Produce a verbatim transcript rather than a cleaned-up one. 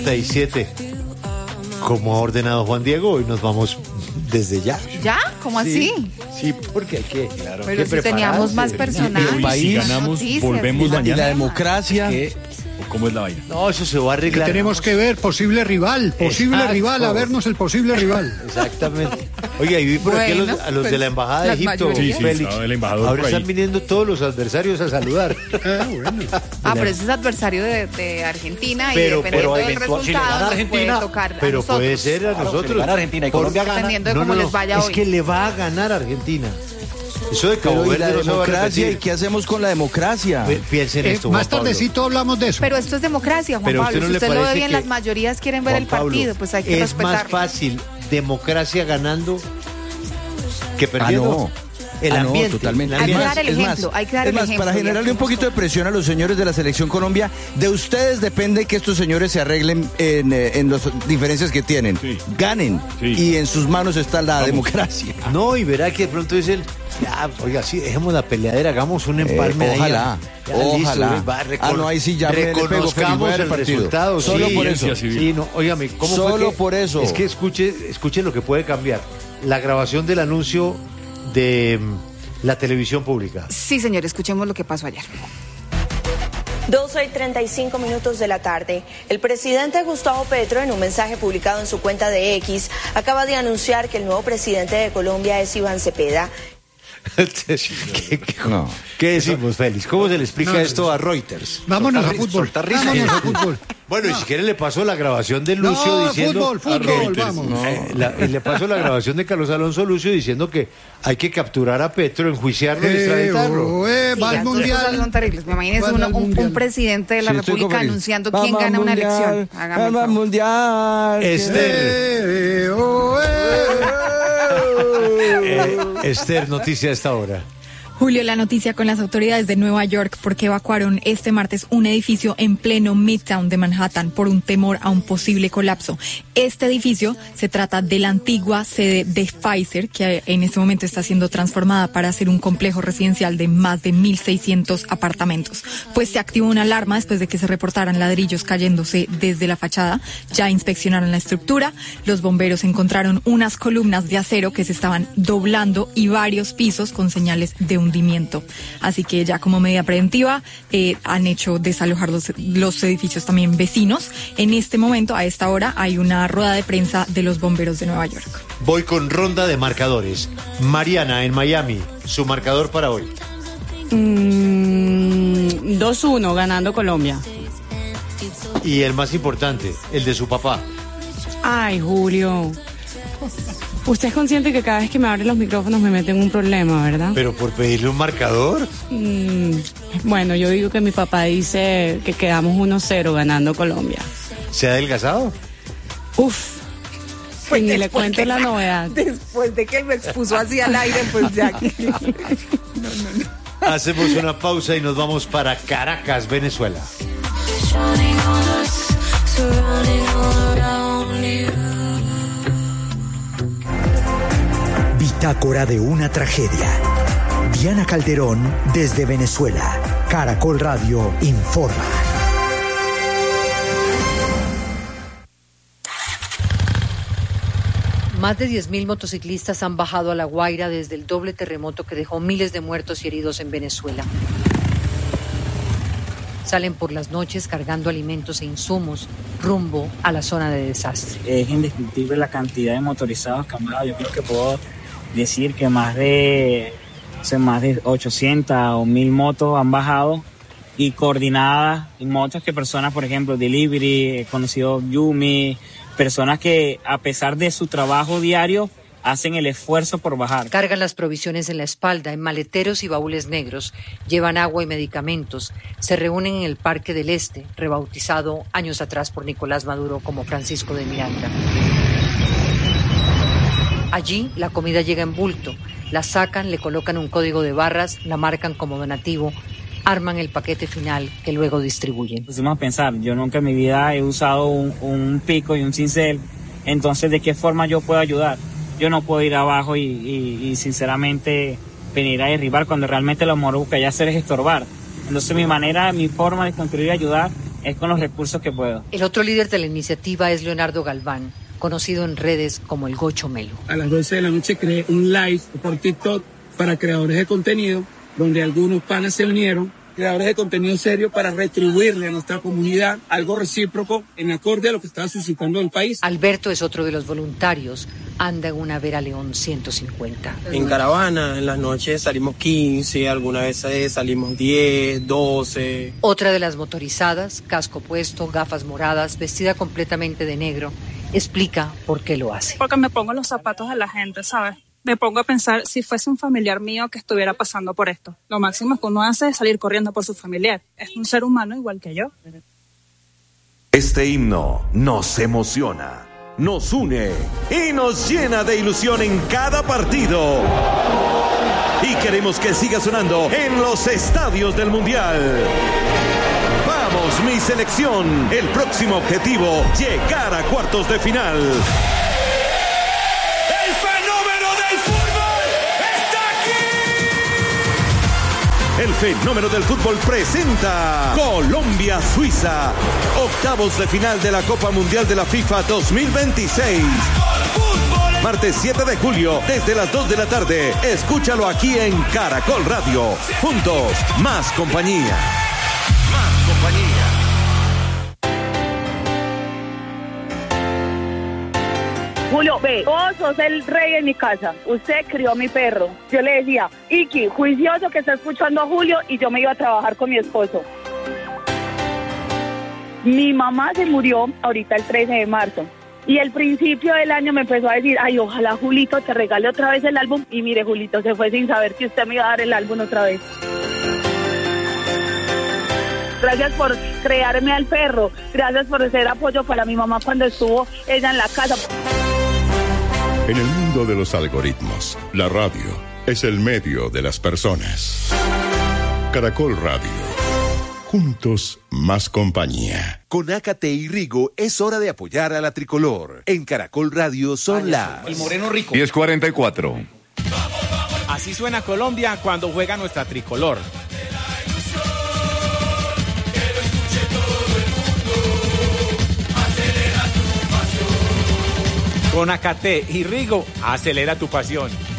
y siete. Como ha ordenado Juan Diego, hoy nos vamos desde ya. ¿Ya? ¿Cómo Sí, así? sí, porque hay que, claro, Pero hay que si teníamos más prepararse. personajes. El país, más ganamos, noticias. volvemos Y la- mañana. y la democracia. ¿Qué? ¿Cómo es la vaina? No, eso se va a arreglar. Tenemos que ver posible rival, posible Exacto. rival, a vernos el posible rival. Exactamente. Oiga, y vi por aquí a los, Bueno, a los de pues, la Embajada de las Egipto, mayorías. Sí, sí, Félix. estaba el embajador Ahora por ahí. están viniendo todos los adversarios a saludar. Ah, bueno. Ah, pero ese es adversario de, de Argentina Pero- y dependiendo pero del eventual- si le resultado gana nos Argentina, puede tocar a Pero nosotros. puede ser a nosotros. Argentina y Por- Colombia gana. Dependiendo de No, cómo no, no, les vaya es hoy. que le va a ganar Argentina. Eso de Cabo Pero ¿y la Verde no se va a democracia? ¿Y repetir. qué hacemos con la democracia? Pi- Piensen Eh, esto, más Juan Pablo. tardecito hablamos de eso. Pero esto es democracia, Juan Pero a Pablo. usted no Si le usted lo ve parece bien, que- las mayorías quieren ver Juan el Pablo, partido, pues hay que es respetarlo. más fácil democracia ganando que perdiendo. Ah, no. El Ah, no, ambiente. totalmente. el Hay que ambiente. dar el es ejemplo, hay que dar es el más, ejemplo, para y generarle un aquí poquito de presión a los señores de la selección Colombia, de ustedes depende que estos señores se arreglen en, eh, en las diferencias que tienen. Sí. Ganen. Sí. Y en sus manos está la democracia. No, y verá que de pronto dicen, ya, oiga, sí, dejemos la peleadera, hagamos un empalme. Eh, ahí. ojalá, Ya, ojalá. listo, va, recon- Ah, no, ahí sí ya me le pego, Felipe, voy reconozcamos a ver el el partido. resultado. Solo sí, por eso. Ciencia civil. Sí, no, óigame, ¿cómo fue Solo que- por eso. Es que escuche, escuche lo que puede cambiar. La grabación del anuncio de mm, la televisión pública. Sí, señor, escuchemos lo que pasó ayer. doce y treinta y cinco minutos de la tarde. El presidente Gustavo Petro, en un mensaje publicado en su cuenta de X, acaba de anunciar que el nuevo presidente de Colombia es Iván Cepeda. ¿Qué, qué- No. qué decimos, Félix? ¿Cómo se le explica No, no, esto a Reuters? Vámonos a Soltar ri- fútbol. soltar risa. Vámonos a fútbol. Bueno, y si quiere le paso la grabación de Lucio No, diciendo... fútbol, fútbol, Reuters. vamos. No. Eh, la- y le paso la grabación de Carlos Alonso Lucio diciendo que hay que capturar a Petro, enjuiciarlo y Eh, extraditarlo. oh, eh, Sí, va al las dos cosas mundial. son terribles. Me imagino Van uno, al un, mundial. un presidente de la Sí, estoy República con Felipe. anunciando quién Vamos gana al una mundial, elección. Hágame el vamos al favor. mundial. Esther, Eh, oh, eh. eh, Esther, noticia a esta hora. Julio, la noticia con las autoridades de Nueva York porque evacuaron este martes un edificio en pleno Midtown de Manhattan por un temor a un posible colapso. Este edificio se trata de la antigua sede de Pfizer, que en este momento está siendo transformada para ser un complejo residencial de más de mil seiscientos apartamentos. Pues se activó una alarma después de que se reportaran ladrillos cayéndose desde la fachada. Ya inspeccionaron la estructura. Los bomberos encontraron unas columnas de acero que se estaban doblando y varios pisos con señales de hundimiento. Así que ya como medida preventiva eh, han hecho desalojar los, los edificios también vecinos. En este momento, a esta hora, hay una rueda de prensa de los bomberos de Nueva York. Voy con ronda de marcadores. Mariana, en Miami, su marcador para hoy. Mm, dos uno ganando Colombia. Y el más importante, el de su papá. Ay, Julio. Usted es consciente que cada vez que me abre los micrófonos me mete en un problema, ¿verdad? Pero por pedirle un marcador. Mm, bueno, yo digo que mi papá dice que quedamos uno cero ganando Colombia. ¿Se ha adelgazado? Uf. Pues y ni le después cuento que la sa- novedad. Después de que él me expuso así al aire, pues ya. Hacemos una pausa y nos vamos para Caracas, Venezuela. Bitácora de una tragedia. Diana Calderón desde Venezuela. Caracol Radio informa. Más de diez mil motociclistas han bajado a La Guaira desde el doble terremoto que dejó miles de muertos y heridos en Venezuela. Salen por las noches cargando alimentos e insumos rumbo a la zona de desastre. Es indescriptible la cantidad de motorizados que han bajado. Yo creo que puedo decir que más de, o sea, más de ochocientas o mil motos han bajado y coordinadas, y motos que personas, por ejemplo, Delivery, conocido Yumi, personas que a pesar de su trabajo diario hacen el esfuerzo por bajar. Cargan las provisiones en la espalda, en maleteros y baúles negros, llevan agua y medicamentos, se reúnen en el Parque del Este, rebautizado años atrás por Nicolás Maduro como Francisco de Miranda. Allí la comida llega en bulto, la sacan, le colocan un código de barras, la marcan como donativo, arman el paquete final que luego distribuyen. Pusimos a pensar, yo nunca en mi vida he usado un, un pico y un cincel, entonces ¿de qué forma yo puedo ayudar? Yo no puedo ir abajo y, y, y sinceramente venir a derribar cuando realmente lo mejor que hay que hacer es estorbar. Entonces mi manera, mi forma de construir y ayudar es con los recursos que puedo. El otro líder de la iniciativa es Leonardo Galván, conocido en redes como el Gocho Melo. A las doce de la noche creé un live por TikTok para creadores de contenido, donde algunos panas se unieron, creadores de contenido serio, para retribuirle a nuestra comunidad algo recíproco en acorde a lo que estaba suscitando el país. Alberto es otro de los voluntarios, anda en una Vera León ciento cincuenta. En caravana, en las noches salimos quince, algunas veces salimos diez, doce. Otra de las motorizadas, casco puesto, gafas moradas, vestida completamente de negro, explica por qué lo hace. Porque me pongo en los zapatos de la gente, ¿sabes? Me pongo a pensar si fuese un familiar mío que estuviera pasando por esto. Lo máximo que uno hace es salir corriendo por su familiar. Es un ser humano igual que yo. Este himno nos emociona, nos une y nos llena de ilusión en cada partido. Y queremos que siga sonando en los estadios del Mundial. Vamos, mi selección. El próximo objetivo, llegar a cuartos de final. El fenómeno del fútbol presenta Colombia-Suiza, octavos de final de la Copa Mundial de la FIFA dos mil veintiséis. Martes siete de julio, desde las dos de la tarde. Escúchalo aquí en Caracol Radio. Juntos, más compañía. Más compañía. Julio, ve, vos sos el rey en mi casa. Usted crió a mi perro. Yo le decía, Iki, juicioso que está escuchando a Julio, y yo me iba a trabajar con mi esposo. Mi mamá se murió ahorita el trece de marzo. Y el principio del año me empezó a decir, ay, ojalá Julito te regale otra vez el álbum. Y mire, Julito se fue sin saber que usted me iba a dar el álbum otra vez. Gracias por crearme al perro. Gracias por ser apoyo para mi mamá cuando estuvo ella en la casa. En el mundo de los algoritmos, la radio es el medio de las personas. Caracol Radio. Juntos, más compañía. Con Ácate y Rigo es hora de apoyar a la tricolor. En Caracol Radio son las... El moreno rico. diez cuarenta y cuatro. Así suena Colombia cuando juega nuestra tricolor. Con Ácate y Rigo, acelera tu pasión.